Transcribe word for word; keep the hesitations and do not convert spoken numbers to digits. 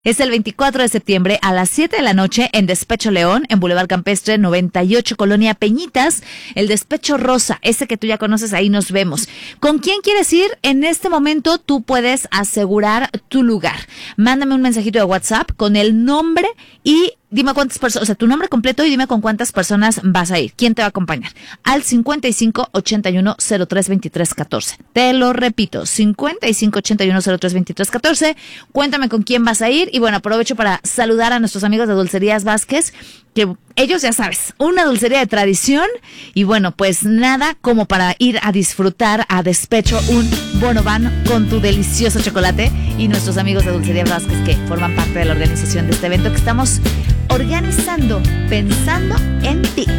Es el veinticuatro de septiembre a las siete de la noche en Despecho León, en Boulevard Campestre noventa y ocho, Colonia Peñitas. El Despecho Rosa, ese que tú ya conoces, ahí nos vemos. ¿Con quién quieres ir? En este momento tú puedes asegurar tu lugar. Mándame un mensajito de WhatsApp con el nombre y dime cuántas personas, o sea, tu nombre completo y dime con cuántas personas vas a ir. ¿Quién te va a acompañar? Al cincuenta y cinco, ochenta y uno, cero tres, veintitrés, catorce. Te lo repito, cincuenta y cinco, ochenta y uno, cero tres, veintitrés, catorce. Cuéntame con quién vas a ir. Y bueno, aprovecho para saludar a nuestros amigos de Dulcerías Vázquez, que ellos, ya sabes, una dulcería de tradición. Y bueno, pues nada como para ir a disfrutar a despecho un bono van con tu delicioso chocolate. Y nuestros amigos de Dulcerías Vázquez, que forman parte de la organización de este evento que estamos organizando, pensando en ti.